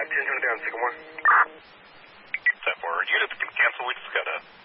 10 turn down, Sycamore. 10-4. Units can cancel. We just got a